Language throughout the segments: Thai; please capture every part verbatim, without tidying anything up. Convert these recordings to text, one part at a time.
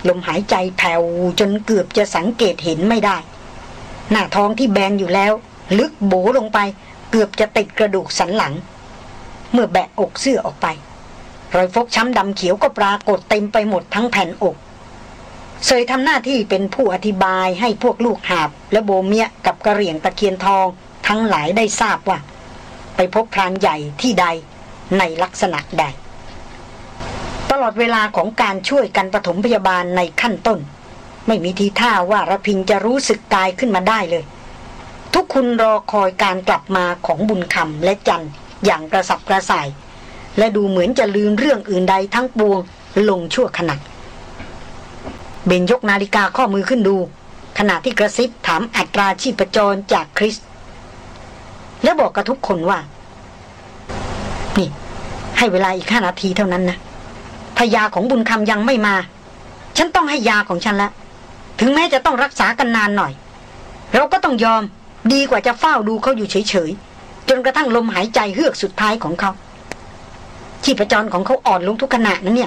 ลมหายใจแผ่วจนเกือบจะสังเกตเห็นไม่ได้หน้าท้องที่แบนอยู่แล้วลึกโบลงไปเกือบจะติดกระดูกสันหลังเมื่อแบะอกเสื้อออกไปรอยฟกช้ำดำเขียวก็ปรากฏเต็มไปหมดทั้งแผ่นอกเสยทำหน้าที่เป็นผู้อธิบายให้พวกลูกหาบและโบเมียกับกระเหรี่ยงตะเคียนทองทั้งหลายได้ทราบว่าไปพบพรานใหญ่ที่ใดในลักษณะใดตลอดเวลาของการช่วยกันปฐมพยาบาลในขั้นต้นไม่มีทีท่าว่าระพินจะรู้สึกกายขึ้นมาได้เลยทุกคนรอคอยการกลับมาของบุญคำและจันอย่างกระสับกระส่ายและดูเหมือนจะลืมเรื่องอื่นใดทั้งปวงลงชั่วขณะเบนยกนาฬิกาข้อมือขึ้นดูขณะที่กระซิบถามอัตราชีพจรจากคริสแล้วบอกกับทุกคนว่านี่ให้เวลาอีกห้านาทีเท่านั้นนะถ้ายาของบุญคำยังไม่มาฉันต้องให้ยาของฉันละถึงแม้จะต้องรักษากันนานหน่อยเราก็ต้องยอมดีกว่าจะเฝ้าดูเขาอยู่เฉยๆจนกระทั่งลมหายใจเฮือกสุดท้ายของเขาชีพจรของเขาอ่อนลงทุกขณะนั้นเนี่ย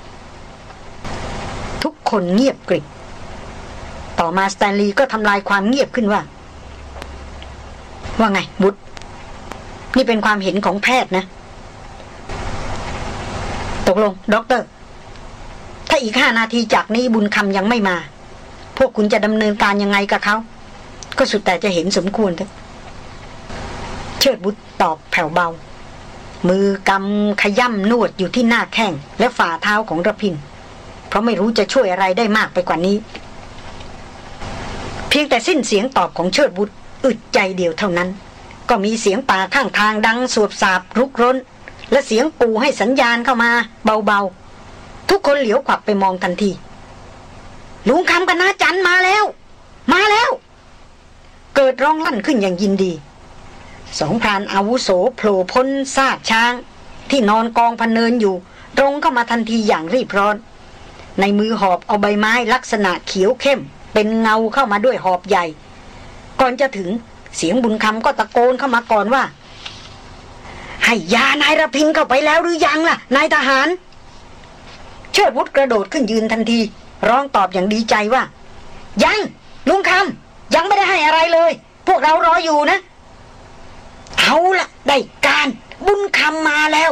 ทุกคนเงียบกริบต่อมาสแตนลีย์ก็ทำลายความเงียบขึ้นว่าว่าไงบุตรนี่เป็นความเห็นของแพทย์นะตกลงด็อกเตอร์ถ้าอีกห้านาทีจากนี้บุญคำยังไม่มาพวกคุณจะดำเนินการยังไงกับเขาก็สุดแต่จะเห็นสมควรเถอะเชิดบุตรตอบแผ่วเบามือกำขย่ำนวดอยู่ที่หน้าแข้งและฝ่าเท้าของระพินเพราะไม่รู้จะช่วยอะไรได้มากไปกว่านี้เพียงแต่สิ้นเสียงตอบของเชิดบุตรอึดใจเดียวเท่านั้นก็มีเสียงป่าข้างทางดังสวบสาบรุกรนและเสียงกูให้สัญญาณเข้ามาเบาๆทุกคนเหลียวขวับไปมองทันทีลุงคำกับน้าจันมาแล้วมาแล้วเกิดร้องลั่นขึ้นอย่างยินดีสองพรานอาวุโสโผล่พ้นซากช้างที่นอนกองพเนินอยู่ตรงเข้ามาทันทีอย่างรีบร้อนในมือหอบเอาใบไม้ลักษณะเขียวเข้มเป็นเงาเข้ามาด้วยหอบใหญ่ก่อนจะถึงเสียงบุญคำก็ตะโกนเข้ามาก่อนว่าให้ยานายระพินเข้าไปแล้วหรือยังล่ะนายทหารเชิดวุฒกระโดดขึ้นยืนทันทีร้องตอบอย่างดีใจว่ายังลุงคำยังไม่ได้ให้อะไรเลยพวกเรารออยู่นะเอาล่ะได้การบุญคำมาแล้ว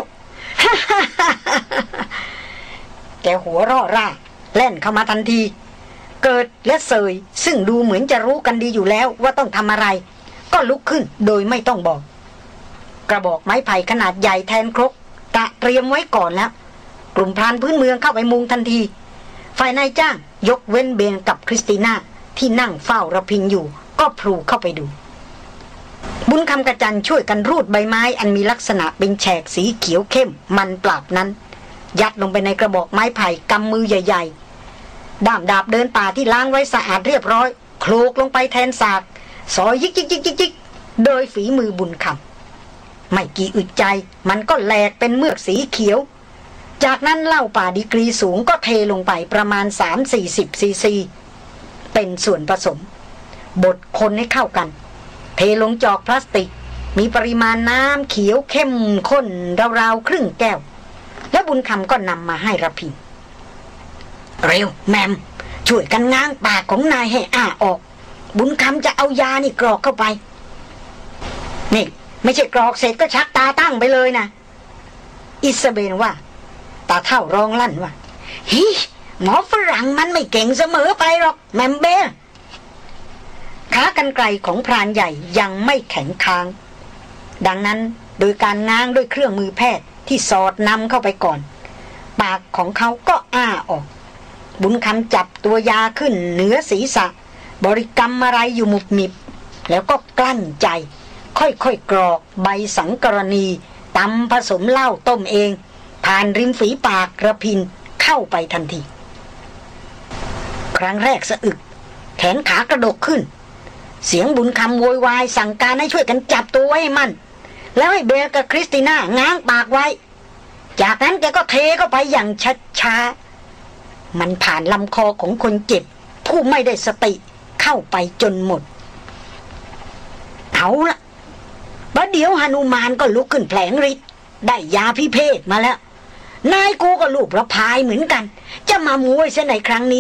แกหัวร่อร่าเล่นเข้ามาทันทีเกิดและเสยซึ่งดูเหมือนจะรู้กันดีอยู่แล้วว่าต้องทำอะไรก็ลุกขึ้นโดยไม่ต้องบอกกระบอกไม้ไผ่ขนาดใหญ่แทนครกตะเตรียมไว้ก่อนแล้วกลุ่มพรานพื้นเมืองเข้าไปมุงทันทีฝ่ายนายจ้างยกเว้นเบนกับคริสติน่าที่นั่งเฝ้าระพินอยู่ก็พลูเข้าไปดูบุญคำกระจันช่วยกันรูดใบไม้อันมีลักษณะเป็นแฉกสีเขียวเข้มมันปราบนั้นยัดลงไปในกระบอกไม้ไผ่กำมือใหญ่ๆด้ามดาบเดินป่าที่ล้างไว้สะอาดเรียบร้อยโคลกลงไปแทนสากสอยยิกยิกยิกยิกยิกโดยฝีมือบุญคำไม่กี่อึดใจมันก็แหลกเป็นเมือกสีเขียวจากนั้นเหล้าป่าดีกรีสูงก็เทลงไปประมาณ สามถึงสี่สิบ ซีซีเป็นส่วนผสมบดคนให้เข้ากันเทลงจอกพลาสติกมีปริมาณน้ำเขียวเข้มข้นราวๆครึ่งแก้วและบุญคำก็นำมาให้ระพินเร็วแมมช่วยกันง้างปากของนายให้อ้าออกบุญคำจะเอายานี่กรอกเข้าไปนี่ไม่ใช่กรอกเสร็จก็ชักตาตั้งไปเลยนะอิซาเบนว่าตาเท่าร้องลั่นว่าฮิหมอฝรั่งมันไม่เก่งเสมอไปหรอกแมมเบลขากรรไกรของพรานใหญ่ยังไม่แข็งค้างดังนั้นโดยการง้างด้วยเครื่องมือแพทย์ที่สอดนำเข้าไปก่อนปากของเขาก็อ้าออกบุญคำจับตัวยาขึ้นเหนือศีรษะบริกรรมอะไรอยู่หมุบหมิบแล้วก็กลั้นใจค่อยๆกรอกใบสังกรณีตำผสมเหล้าต้มเองผ่านริมฝีปากระพินเข้าไปทันทีครั้งแรกสะอึกแขนขากระดกขึ้นเสียงบุญคำโวยวายสั่งการให้ช่วยกันจับตัวไว้ให้มั่นแล้วให้เบลกับคริสติน่าง้างปากไว้จากนั้นแกก็เทเข้าไปอย่างช้าๆมันผ่านลำคอของคนเจ็บผู้ไม่ได้สติเข้าไปจนหมดเอาละบัดเดี๋ยวหนุมานก็ลุกขึ้นแผลงฤทธิ์ได้ยาพิเภทมาแล้วนายกูก็ลูกประพายเหมือนกันจะมามวยซะในครั้งนี้